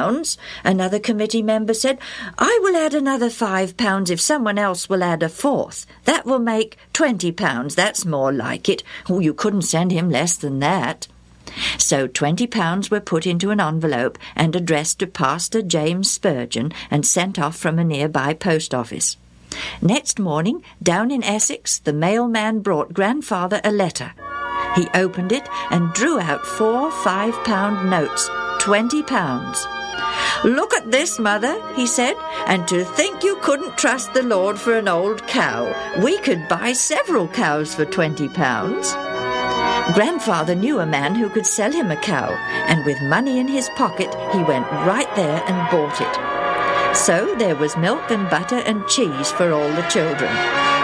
Another committee member said, I will add another £5 if someone else will add a fourth. That will make £20. That's more like it. Oh, you couldn't send him less than that. So £20 were put into an envelope and addressed to Pastor James Spurgeon and sent off from a nearby post office. Next morning, down in Essex, the mailman brought Grandfather a letter. He opened it and drew out 4 £5 notes, £20. Look at this, Mother, he said, and to think you couldn't trust the Lord for an old cow. We could buy several cows for £20. Grandfather knew a man who could sell him a cow, and with money in his pocket, he went right there and bought it. So there was milk and butter and cheese for all the children.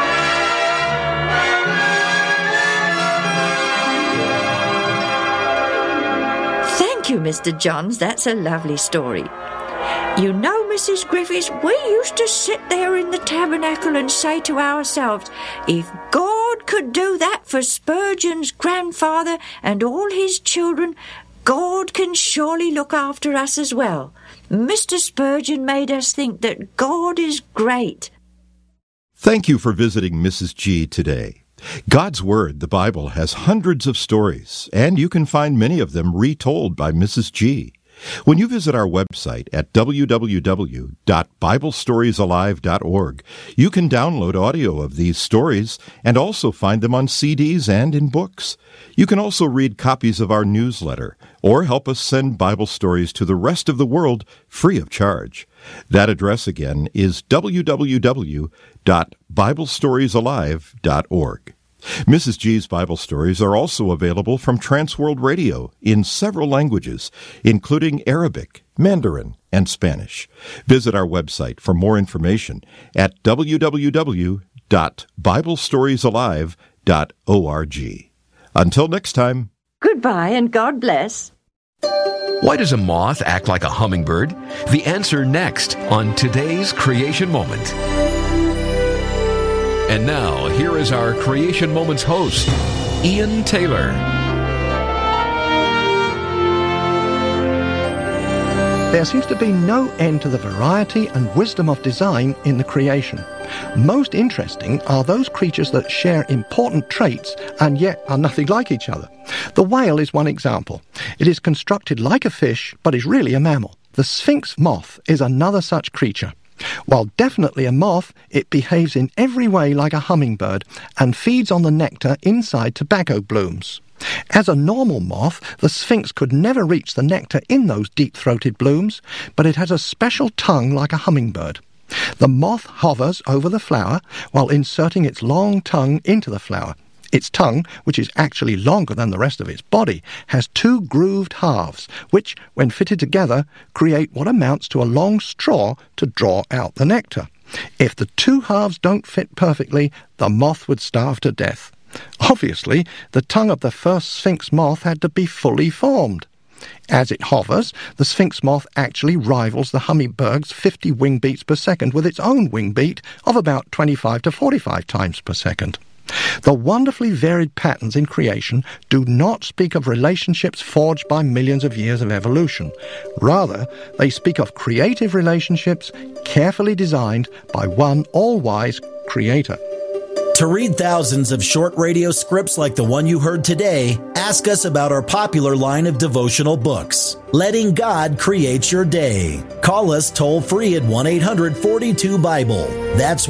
Thank you, Mr. Johns. That's a lovely story. You know, Mrs. Griffiths, we used to sit there in the tabernacle and say to ourselves, if God could do that for Spurgeon's grandfather and all his children, God can surely look after us as well. Mr. Spurgeon made us think that God is great. Thank you for visiting Mrs. G today. God's Word, the Bible, has hundreds of stories, and you can find many of them retold by Mrs. G. When you visit our website at www.biblestoriesalive.org, you can download audio of these stories and also find them on CDs and in books. You can also read copies of our newsletter or help us send Bible stories to the rest of the world free of charge. That address again is www.biblestoriesalive.org. Mrs. G's Bible stories are also available from Transworld Radio in several languages, including Arabic, Mandarin, and Spanish. Visit our website for more information at www.biblestoriesalive.org. Until next time. Goodbye and God bless. Why does a moth act like a hummingbird? The answer next on today's Creation Moment. And now, here is our Creation Moments host, Ian Taylor. There seems to be no end to the variety and wisdom of design in the creation. Most interesting are those creatures that share important traits and yet are nothing like each other. The whale is one example. It is constructed like a fish, but is really a mammal. The Sphinx moth is another such creature. While definitely a moth, it behaves in every way like a hummingbird and feeds on the nectar inside tobacco blooms. As a normal moth, the Sphinx could never reach the nectar in those deep-throated blooms, but it has a special tongue like a hummingbird. The moth hovers over the flower while inserting its long tongue into the flower. Its tongue, which is actually longer than the rest of its body, has 2 grooved halves, which, when fitted together, create what amounts to a long straw to draw out the nectar. If the 2 halves don't fit perfectly, the moth would starve to death. Obviously, the tongue of the first Sphinx moth had to be fully formed. As it hovers, the Sphinx moth actually rivals the hummingbird's 50 wing beats per second with its own wing beat of about 25 to 45 times per second. The wonderfully varied patterns in creation do not speak of relationships forged by millions of years of evolution. Rather, they speak of creative relationships carefully designed by one all-wise creator. To read thousands of short radio scripts like the one you heard today, ask us about our popular line of devotional books, Letting God Create Your Day. Call us toll-free at 1-800-42-BIBLE. That's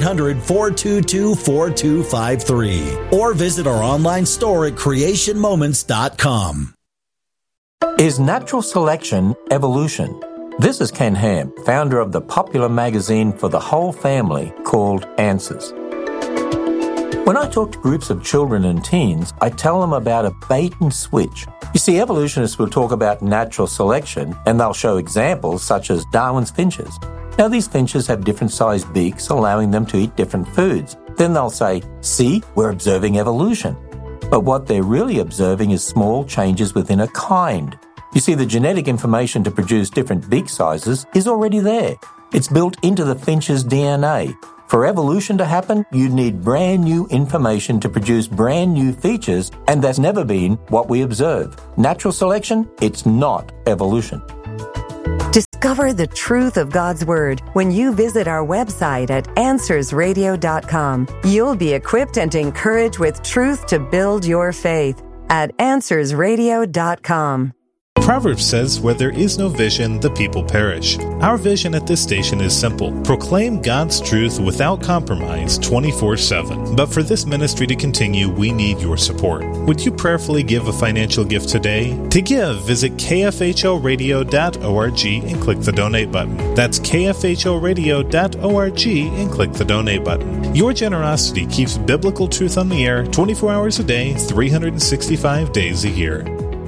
1-800-422-4253. Or visit our online store at creationmoments.com. Is natural selection evolution? This is Ken Ham, founder of the popular magazine for the whole family called Answers. When I talk to groups of children and teens, I tell them about a bait and switch. You see, evolutionists will talk about natural selection, and they'll show examples such as Darwin's finches. Now, these finches have different sized beaks, allowing them to eat different foods. Then they'll say, see, we're observing evolution. But what they're really observing is small changes within a kind. You see, the genetic information to produce different beak sizes is already there. It's built into the finch's DNA. For evolution to happen, you need brand new information to produce brand new features, and that's never been what we observe. Natural selection, it's not evolution. Discover the truth of God's Word when you visit our website at AnswersRadio.com. You'll be equipped and encouraged with truth to build your faith at AnswersRadio.com. Proverbs says, where there is no vision, the people perish. Our vision at this station is simple. Proclaim God's truth without compromise 24/7. But for this ministry to continue, we need your support. Would you prayerfully give a financial gift today? To give, visit kfhoradio.org and click the donate button. That's kfhoradio.org and click the donate button. Your generosity keeps biblical truth on the air 24 hours a day, 365 days a year.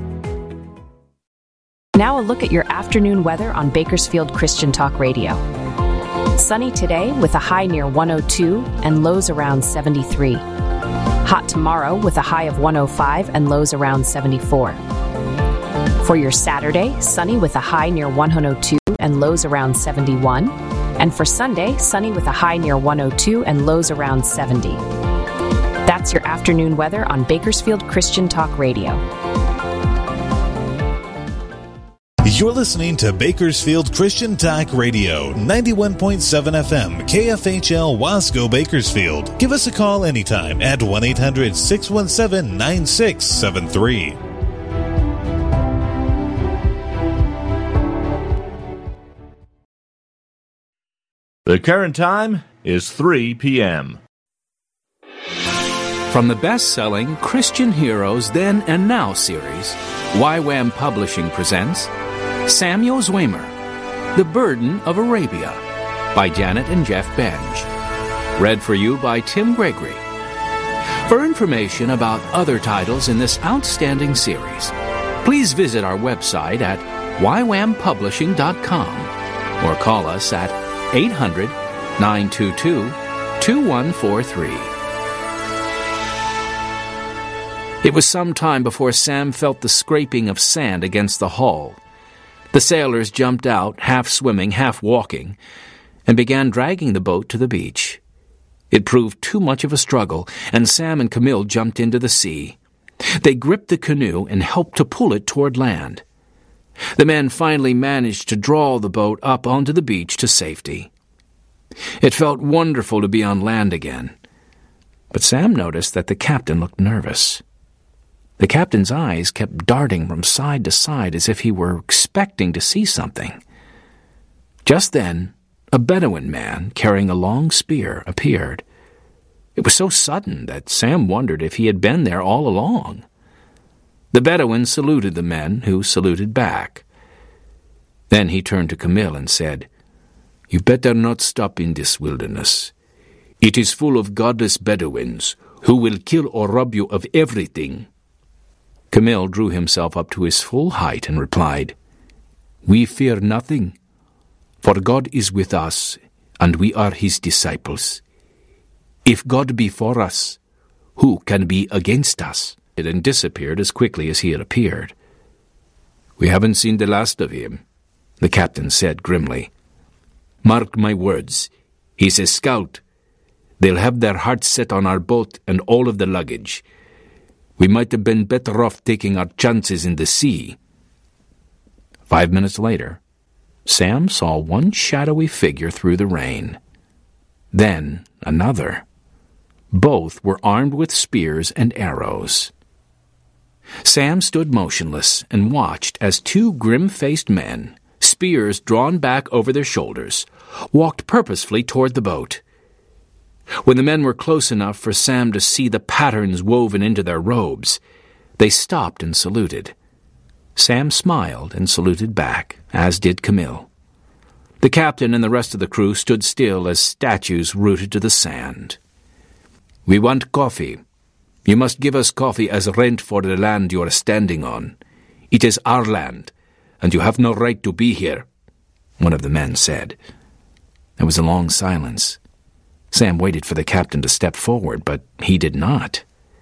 Now a look at your afternoon weather on Bakersfield Christian Talk Radio. Sunny today with a high near 102 and lows around 73. Hot tomorrow with a high of 105 and lows around 74. For your Saturday, sunny with a high near 102 and lows around 71. And for Sunday, sunny with a high near 102 and lows around 70. That's your afternoon weather on Bakersfield Christian Talk Radio. You're listening to Bakersfield Christian Talk Radio, 91.7 FM, KFHL Wasco, Bakersfield. Give us a call anytime at 1-800-617-9673. The current time is 3 p.m. From the best-selling Christian Heroes Then and Now series, YWAM Publishing presents Samuel Zwemer, The Burden of Arabia, by Janet and Jeff Benge. Read for you by Tim Gregory. For information about other titles in this outstanding series, please visit our website at ywampublishing.com or call us at 800-922-2143. It was some time before Sam felt the scraping of sand against the hull. The sailors jumped out, half swimming, half walking, and began dragging the boat to the beach. It proved too much of a struggle, and Sam and Camille jumped into the sea. They gripped the canoe and helped to pull it toward land. The men finally managed to draw the boat up onto the beach to safety. It felt wonderful to be on land again. But Sam noticed that the captain looked nervous. The captain's eyes kept darting from side to side as if he were expecting to see something. Just then, a Bedouin man carrying a long spear appeared. It was so sudden that Sam wondered if he had been there all along. The Bedouin saluted the men, who saluted back. Then he turned to Camille and said, "You better not stop in this wilderness. It is full of godless Bedouins who will kill or rob you of everything." Camille drew himself up to his full height and replied, "We fear nothing, for God is with us, and we are his disciples. If God be for us, who can be against us?" And disappeared as quickly as he had appeared. "We haven't seen the last of him," the captain said grimly. "Mark my words, he's a scout. They'll have their hearts set on our boat and all of the luggage. We might have been better off taking our chances in the sea." 5 minutes later, Sam saw one shadowy figure through the rain. Then another. Both were armed with spears and arrows. Sam stood motionless and watched as two grim-faced men, spears drawn back over their shoulders, walked purposefully toward the boat. When the men were close enough for Sam to see the patterns woven into their robes, they stopped and saluted. Sam smiled and saluted back, as did Camille. The captain and the rest of the crew stood still as statues rooted to the sand. "We want coffee. You must give us coffee as rent for the land you are standing on. It is our land, and you have no right to be here," one of the men said. There was a long silence. Sam waited for the captain to step forward, but he did not.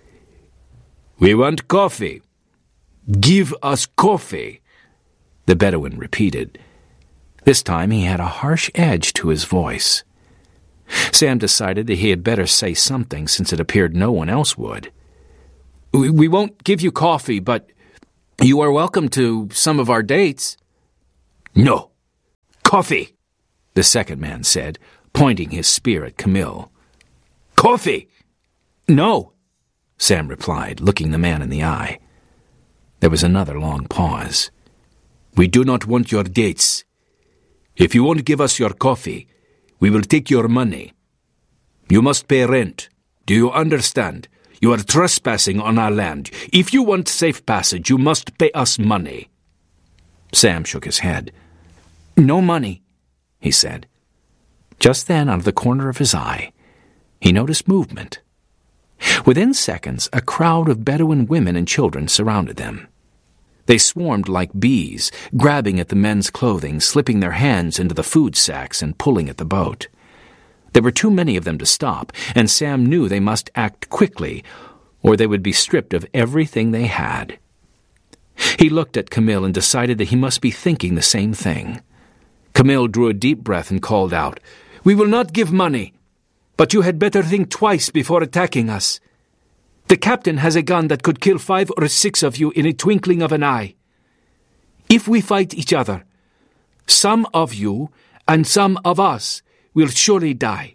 "We want coffee. Give us coffee," the Bedouin repeated. This time he had a harsh edge to his voice. Sam decided that he had better say something, since it appeared no one else would. We won't give you coffee, but you are welcome to some of our dates." "No, "Coffee," the second man said, pointing his spear at Camille. "Coffee!" "No," Sam replied, looking the man in the eye. There was another long pause. "We do not want your dates. If you won't give us your coffee, we will take your money. You must pay rent. Do you understand? You are trespassing on our land. If you want safe passage, you must pay us money." Sam shook his head. "No money," he said. Just then, out of the corner of his eye, he noticed movement. Within seconds, a crowd of Bedouin women and children surrounded them. They swarmed like bees, grabbing at the men's clothing, slipping their hands into the food sacks, and pulling at the boat. There were too many of them to stop, and Sam knew they must act quickly, or they would be stripped of everything they had. He looked at Camille and decided that he must be thinking the same thing. Camille drew a deep breath and called out, "We will not give money, but you had better think twice before attacking us. The captain has a gun that could kill 5 or 6 of you in a twinkling of an eye. If we fight each other, some of you and some of us will surely die.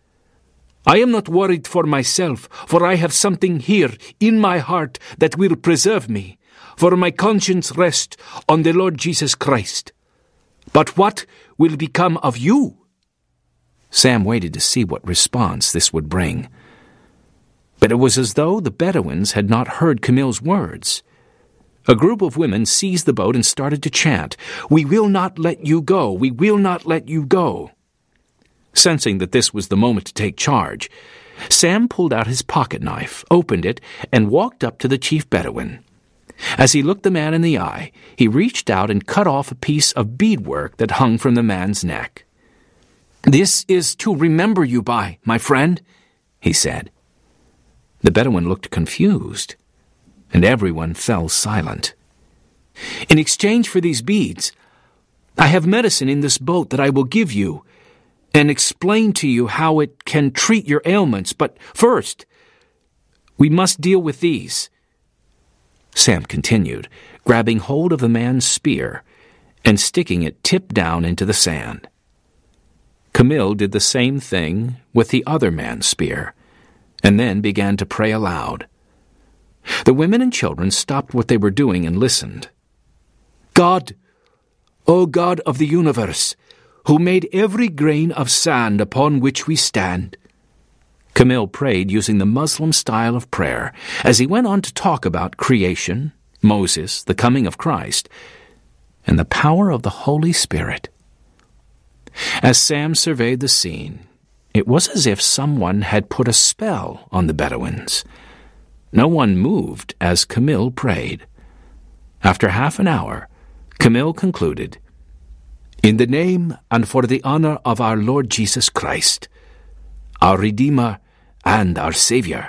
I am not worried for myself, for I have something here in my heart that will preserve me, for my conscience rests on the Lord Jesus Christ. But what will become of you?" Sam waited to see what response this would bring. But it was as though the Bedouins had not heard Camille's words. A group of women seized the boat and started to chant, "We will not let you go! We will not let you go!" Sensing that this was the moment to take charge, Sam pulled out his pocket knife, opened it, and walked up to the chief Bedouin. As he looked the man in the eye, he reached out and cut off a piece of beadwork that hung from the man's neck. "This is to remember you by, my friend," he said. The Bedouin looked confused, and everyone fell silent. "In exchange for these beads, I have medicine in this boat that I will give you, and explain to you how it can treat your ailments, but first, we must deal with these." Sam continued, grabbing hold of the man's spear and sticking it tip down into the sand. Camille did the same thing with the other man's spear, and then began to pray aloud. The women and children stopped what they were doing and listened. "God, O God of the universe, who made every grain of sand upon which we stand." Camille prayed using the Muslim style of prayer as he went on to talk about creation, Moses, the coming of Christ, and the power of the Holy Spirit. As Sam surveyed the scene, it was as if someone had put a spell on the Bedouins. No one moved as Camille prayed. After half an hour, Camille concluded, "In the name and for the honor of our Lord Jesus Christ, our Redeemer and our Savior."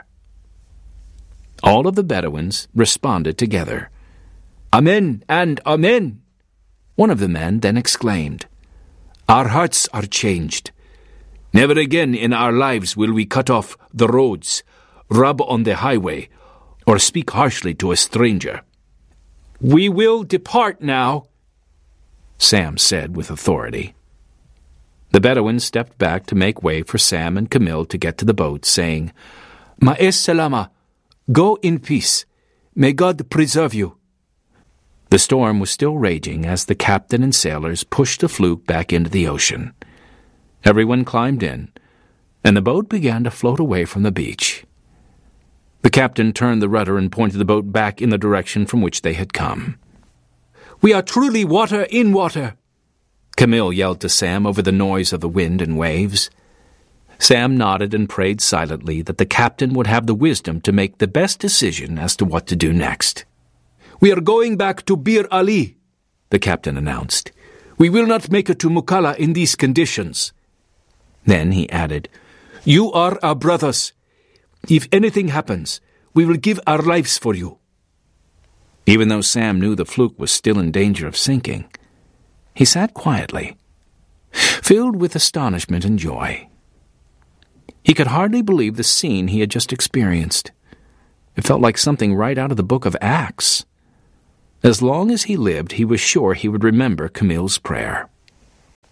All of the Bedouins responded together, "Amen and Amen." One of the men then exclaimed, "Our hearts are changed. Never again in our lives will we cut off the roads, rob on the highway, or speak harshly to a stranger." "We will depart now," Sam said with authority. The Bedouins stepped back to make way for Sam and Camille to get to the boat, saying, "Ma'es salama, go in peace. May God preserve you." The storm was still raging as the captain and sailors pushed the fluke back into the ocean. Everyone climbed in, and the boat began to float away from the beach. The captain turned the rudder and pointed the boat back in the direction from which they had come. "We are truly water in water," Camille yelled to Sam over the noise of the wind and waves. Sam nodded and prayed silently that the captain would have the wisdom to make the best decision as to what to do next. "We are going back to Bir Ali," the captain announced. "We will not make it to Mukalla in these conditions." Then he added, "You are our brothers. If anything happens, we will give our lives for you." Even though Sam knew the fluke was still in danger of sinking, he sat quietly, filled with astonishment and joy. He could hardly believe the scene he had just experienced. It felt like something right out of the book of Acts. As long as he lived, he was sure he would remember Camille's prayer.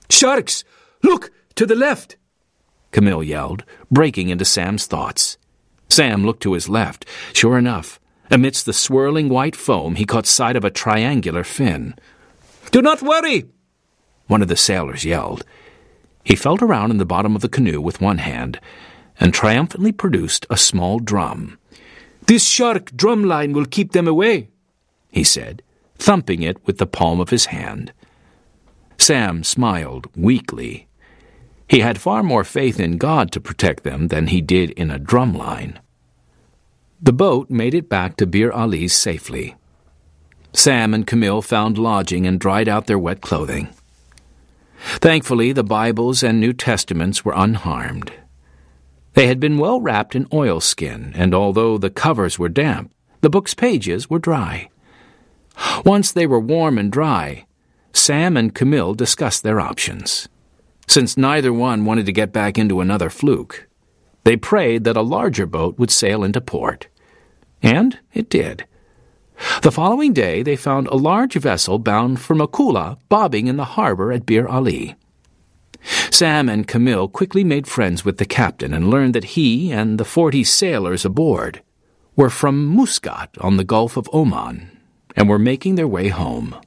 "Sharks! Look, to the left!" Camille yelled, breaking into Sam's thoughts. Sam looked to his left. Sure enough, amidst the swirling white foam, he caught sight of a triangular fin. "Do not worry!" one of the sailors yelled. He felt around in the bottom of the canoe with one hand and triumphantly produced a small drum. "This shark drum line will keep them away," he said, thumping it with the palm of his hand. Sam smiled weakly. He had far more faith in God to protect them than he did in a drum line. The boat made it back to Bir Ali safely. Sam and Camille found lodging and dried out their wet clothing. Thankfully, the Bibles and New Testaments were unharmed. They had been well wrapped in oilskin, and although the covers were damp, the book's pages were dry. Once they were warm and dry, Sam and Camille discussed their options. Since neither one wanted to get back into another fluke, they prayed that a larger boat would sail into port. And it did. The following day they found a large vessel bound for Makula bobbing in the harbor at Bir Ali. Sam and Camille quickly made friends with the captain and learned that he and the 40 sailors aboard were from Muscat on the Gulf of Oman and were making their way home.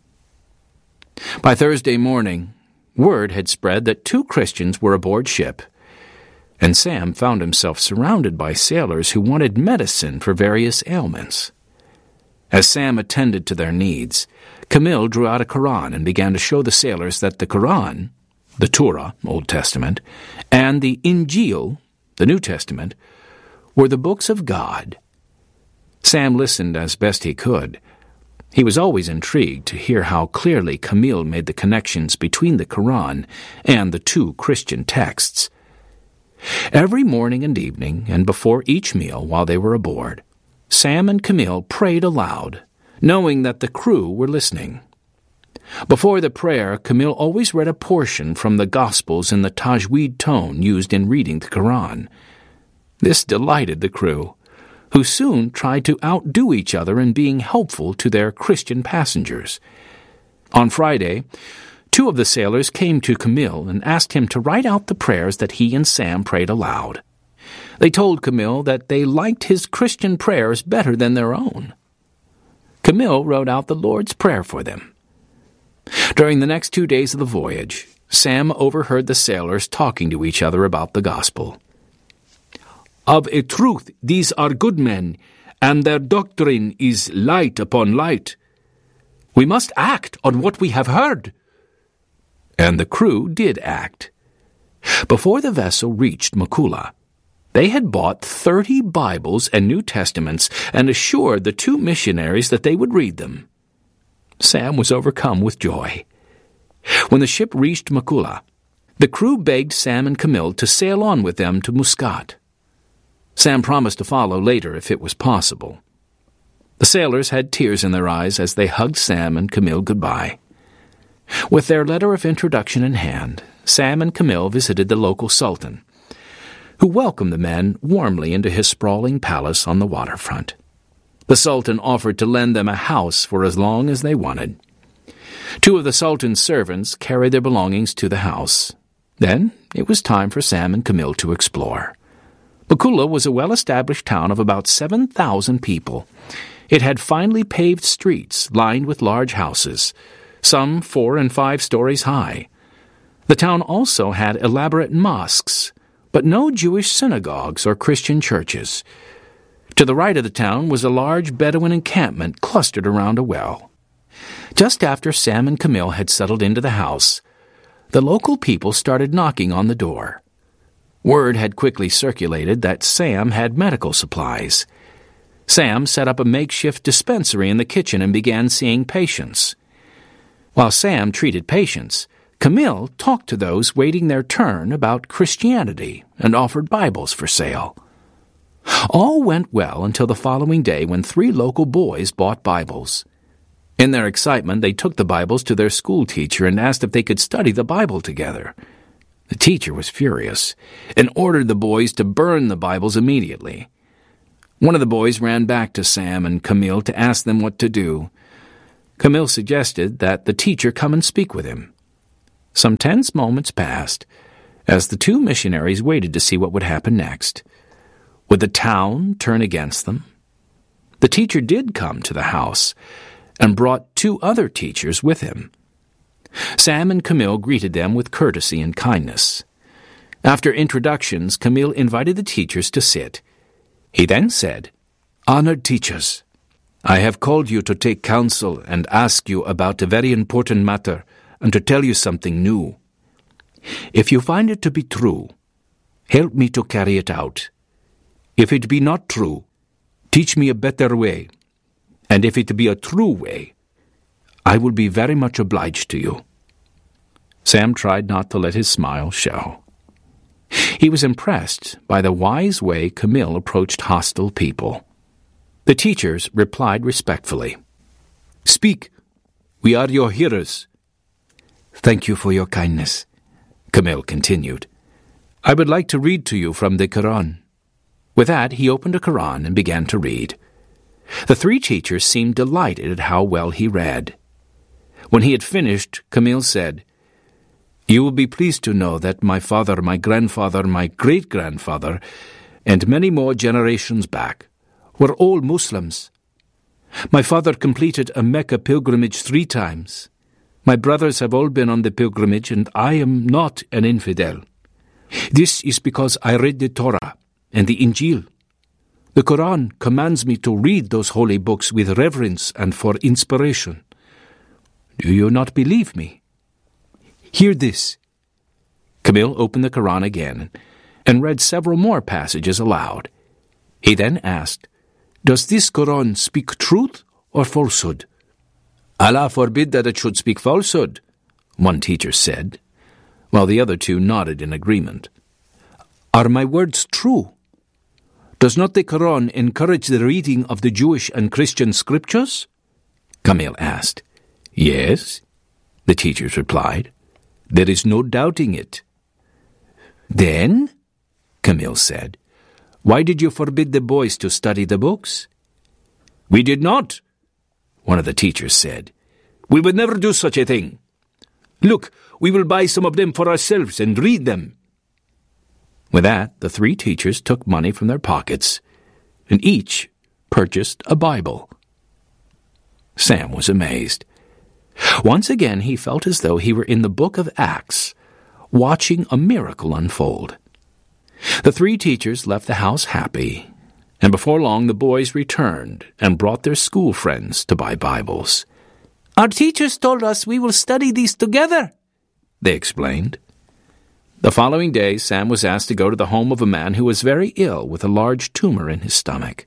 By Thursday morning, word had spread that 2 Christians were aboard ship, and Sam found himself surrounded by sailors who wanted medicine for various ailments. As Sam attended to their needs, Camille drew out a Quran and began to show the sailors that the Quran, the Torah, Old Testament, and the Injil, the New Testament, were the books of God. Sam listened as best he could. He was always intrigued to hear how clearly Camille made the connections between the Quran and the 2 Christian texts. Every morning and evening, and before each meal while they were aboard, Sam and Camille prayed aloud, knowing that the crew were listening. Before the prayer, Camille always read a portion from the Gospels in the tajweed tone used in reading the Quran. This delighted the crew, who soon tried to outdo each other in being helpful to their Christian passengers. On Friday, 2 of the sailors came to Camille and asked him to write out the prayers that he and Sam prayed aloud. They told Camille that they liked his Christian prayers better than their own. Camille wrote out the Lord's Prayer for them. During the next 2 days of the voyage, Sam overheard the sailors talking to each other about the gospel. "Of a truth, these are good men, and their doctrine is light upon light. We must act on what we have heard." And the crew did act. Before the vessel reached Makula, they had bought 30 Bibles and New Testaments and assured the 2 missionaries that they would read them. Sam was overcome with joy. When the ship reached Makula, the crew begged Sam and Camille to sail on with them to Muscat. Sam promised to follow later if it was possible. The sailors had tears in their eyes as they hugged Sam and Camille goodbye. With their letter of introduction in hand, Sam and Camille visited the local sultan, who welcomed the men warmly into his sprawling palace on the waterfront. The sultan offered to lend them a house for as long as they wanted. 2 of the sultan's servants carried their belongings to the house. Then it was time for Sam and Camille to explore. Makula was a well-established town of about 7,000 people. It had finely paved streets lined with large houses, some 4 and 5 stories high. The town also had elaborate mosques, but no Jewish synagogues or Christian churches. To the right of the town was a large Bedouin encampment clustered around a well. Just after Sam and Camille had settled into the house, the local people started knocking on the door. Word had quickly circulated that Sam had medical supplies. Sam set up a makeshift dispensary in the kitchen and began seeing patients. While Sam treated patients, Camille talked to those waiting their turn about Christianity and offered Bibles for sale. All went well until the following day when 3 local boys bought Bibles. In their excitement, they took the Bibles to their school teacher and asked if they could study the Bible together. The teacher was furious and ordered the boys to burn the Bibles immediately. One of the boys ran back to Sam and Camille to ask them what to do. Camille suggested that the teacher come and speak with him. Some tense moments passed as the two missionaries waited to see what would happen next. Would the town turn against them? The teacher did come to the house and brought 2 other teachers with him. Sam and Camille greeted them with courtesy and kindness. After introductions, Camille invited the teachers to sit. He then said, "Honored teachers, I have called you to take counsel and ask you about a very important matter and to tell you something new. If you find it to be true, help me to carry it out. If it be not true, teach me a better way. And if it be a true way, I will be very much obliged to you." Sam tried not to let his smile show. He was impressed by the wise way Camille approached hostile people. The teachers replied respectfully. "Speak. We are your hearers." "Thank you for your kindness," Camille continued. "I would like to read to you from the Quran." With that, he opened a Quran and began to read. The 3 teachers seemed delighted at how well he read. When he had finished, Camille said, "You will be pleased to know that my father, my grandfather, my great-grandfather, and many more generations back were all Muslims. My father completed a Mecca pilgrimage 3 times. My brothers have all been on the pilgrimage, and I am not an infidel. This is because I read the Torah and the Injil. The Quran commands me to read those holy books with reverence and for inspiration. Do you not believe me? Hear this." Camille opened the Quran again and read several more passages aloud. He then asked, "Does this Quran speak truth or falsehood?" "Allah forbid that it should speak falsehood," one teacher said, while the other 2 nodded in agreement. "Are my words true? Does not the Quran encourage the reading of the Jewish and Christian scriptures?" Camille asked. "Yes," the teachers replied. "There is no doubting it." "Then," Camille said, "why did you forbid the boys to study the books?" "We did not," one of the teachers said. "We would never do such a thing. Look, we will buy some of them for ourselves and read them." With that, the 3 teachers took money from their pockets, and each purchased a Bible. Sam was amazed. Once again he felt as though he were in the book of Acts, watching a miracle unfold. The 3 teachers left the house happy, and before long the boys returned and brought their school friends to buy Bibles. "Our teachers told us we will study these together," they explained. The following day, Sam was asked to go to the home of a man who was very ill with a large tumor in his stomach.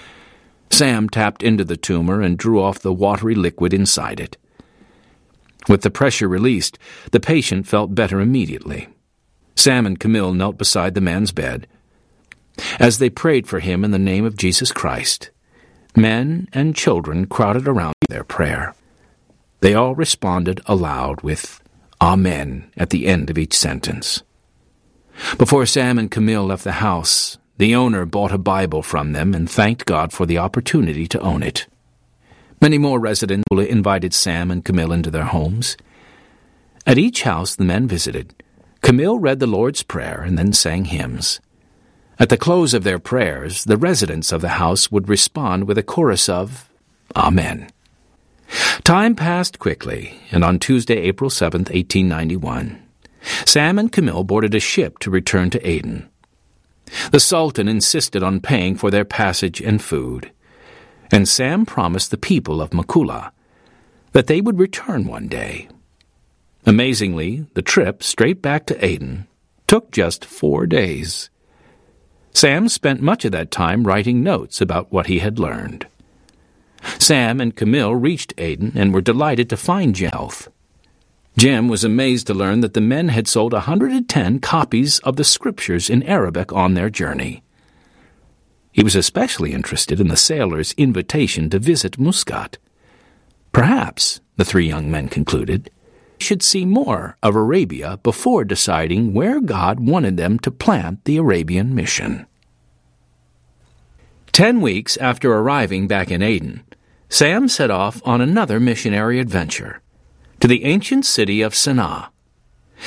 Sam tapped into the tumor and drew off the watery liquid inside it. With the pressure released, the patient felt better immediately. Sam and Camille knelt beside the man's bed. As they prayed for him in the name of Jesus Christ, men and children crowded around their prayer. They all responded aloud with Amen at the end of each sentence. Before Sam and Camille left the house, the owner bought a Bible from them and thanked God for the opportunity to own it. Many more residents invited Sam and Camille into their homes. At each house the men visited, Camille read the Lord's Prayer and then sang hymns. At the close of their prayers, the residents of the house would respond with a chorus of Amen. Time passed quickly, and on Tuesday, April 7, 1891, Sam and Camille boarded a ship to return to Aden. The Sultan insisted on paying for their passage and food, and Sam promised the people of Makula that they would return one day. Amazingly, the trip straight back to Aden took just 4 days. Sam spent much of that time writing notes about what he had learned. Sam and Camille reached Aden and were delighted to find Jim. Jim was amazed to learn that the men had sold 110 copies of the Scriptures in Arabic on their journey. He was especially interested in the sailors' invitation to visit Muscat. Perhaps, the 3 young men concluded, they should see more of Arabia before deciding where God wanted them to plant the Arabian mission. 10 weeks after arriving back in Aden, Sam set off on another missionary adventure to the ancient city of Sana'a.